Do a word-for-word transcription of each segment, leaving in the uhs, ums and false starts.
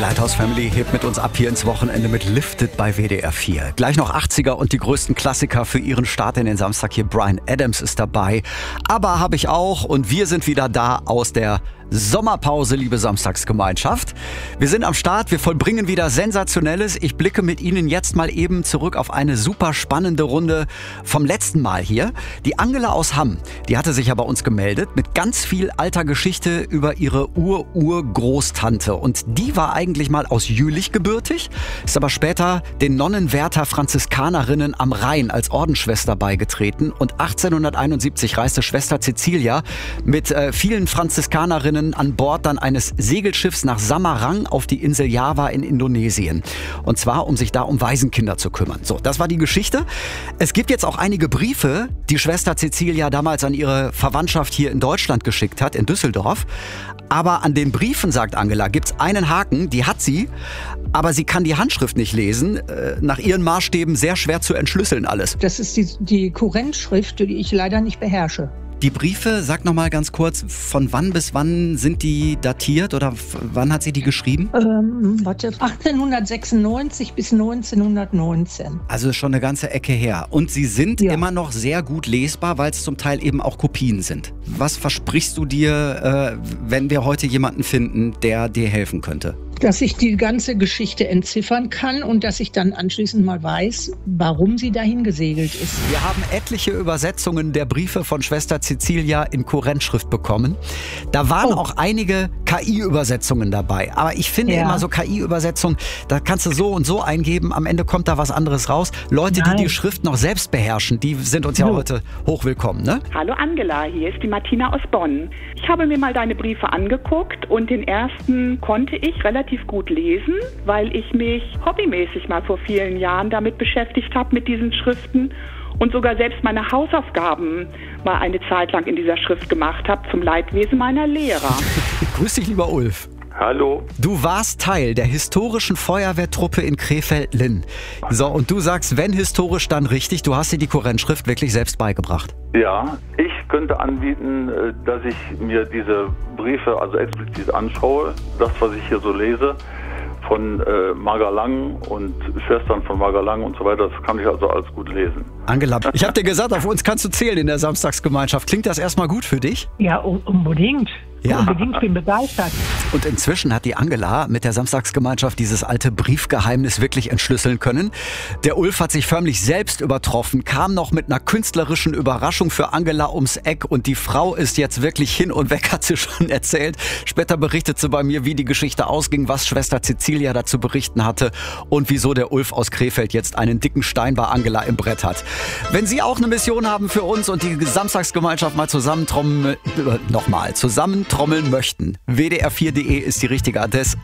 Lighthouse Family hebt mit uns ab hier ins Wochenende mit Lifted bei W D R vier. Gleich noch achtziger und die größten Klassiker für Ihren Start in den Samstag hier. Bryan Adams ist dabei. Aber habe ich auch und wir sind wieder da aus der Sommerpause, liebe Samstagsgemeinschaft. Wir sind am Start, wir vollbringen wieder Sensationelles. Ich blicke mit Ihnen jetzt mal eben zurück auf eine super spannende Runde vom letzten Mal hier. Die Angela aus Hamm, die hatte sich ja bei uns gemeldet mit ganz viel alter Geschichte über ihre Ur-Ur-Großtante. Und die war eigentlich mal aus Jülich gebürtig, ist aber später den Nonnenwärter Franziskanerinnen am Rhein als Ordensschwester beigetreten. Und achtzehnhunderteinundsiebzig reiste Schwester Cecilia mit äh, vielen Franziskanerinnen an Bord dann eines Segelschiffs nach Samarang auf die Insel Java in Indonesien. Und zwar, um sich da um Waisenkinder zu kümmern. So, das war die Geschichte. Es gibt jetzt auch einige Briefe, die Schwester Cecilia damals an ihre Verwandtschaft hier in Deutschland geschickt hat, in Düsseldorf. Aber an den Briefen, sagt Angela, gibt es einen Haken, die hat sie, aber sie kann die Handschrift nicht lesen. Äh, nach ihren Maßstäben sehr schwer zu entschlüsseln alles. Das ist die, die Kurrentschrift, die ich leider nicht beherrsche. Die Briefe, sag noch mal ganz kurz, von wann bis wann sind die datiert oder wann hat sie die geschrieben? Ähm, warte, achtzehnhundertsechsundneunzig bis neunzehnhundertneunzehn. Also schon eine ganze Ecke her. Und sie sind ja. immer noch sehr gut lesbar, weil es zum Teil eben auch Kopien sind. Was versprichst du dir, äh, wenn wir heute jemanden finden, der dir helfen könnte? Dass ich die ganze Geschichte entziffern kann und dass ich dann anschließend mal weiß, warum sie dahin gesegelt ist. Wir haben etliche Übersetzungen der Briefe von Schwester Cecilia in Kurrentschrift bekommen. Da waren oh. auch einige K I-Übersetzungen dabei. Aber ich finde ja. immer so K I-Übersetzungen, da kannst du so und so eingeben, am Ende kommt da was anderes raus. Leute, Nein. die die Schrift noch selbst beherrschen, die sind uns ja so. heute hochwillkommen, ne? Hallo Angela, hier ist die Martina aus Bonn. Ich habe mir mal deine Briefe angeguckt und den ersten konnte ich relativ gut lesen, weil ich mich hobbymäßig mal vor vielen Jahren damit beschäftigt habe, mit diesen Schriften und sogar selbst meine Hausaufgaben mal eine Zeit lang in dieser Schrift gemacht habe, zum Leidwesen meiner Lehrer. Grüß dich, lieber Ulf. Hallo. Du warst Teil der historischen Feuerwehrtruppe in Krefeld-Linn. So, und du sagst, wenn historisch, dann richtig. Du hast dir die Kurrentschrift wirklich selbst beigebracht. Ja, ich könnte anbieten, dass ich mir diese Briefe also explizit anschaue. Das, was ich hier so lese, von äh, Marga Lang und Schwestern von Marga Lang und so weiter, das kann ich also alles gut lesen. Angela, ich habe dir gesagt, auf uns kannst du zählen in der Samstagsgemeinschaft. Klingt das erstmal gut für dich? Ja, unbedingt. Ja. Unbedingt, bin begeistert. Und inzwischen hat die Angela mit der Samstagsgemeinschaft dieses alte Briefgeheimnis wirklich entschlüsseln können. Der Ulf hat sich förmlich selbst übertroffen, kam noch mit einer künstlerischen Überraschung für Angela ums Eck und die Frau ist jetzt wirklich hin und weg, hat sie schon erzählt. Später berichtet sie bei mir, wie die Geschichte ausging, was Schwester Cecilia dazu berichten hatte und wieso der Ulf aus Krefeld jetzt einen dicken Stein bei Angela im Brett hat. Wenn Sie auch eine Mission haben für uns und die Samstagsgemeinschaft mal zusammentrommeln, äh, nochmal, zusammen trommeln möchten. W D R vier punkt de ist die richtige Adresse.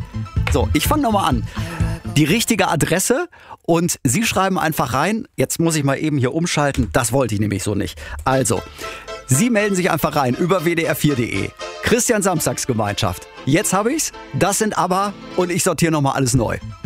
So, ich fange nochmal an. Die richtige Adresse und Sie schreiben einfach rein. Jetzt muss ich mal eben hier umschalten. Das wollte ich nämlich so nicht. Also, Sie melden sich einfach rein über W D R vier punkt de. Christian Samstagsgemeinschaft. Jetzt habe ich's. Das sind aber, und ich sortiere nochmal alles neu.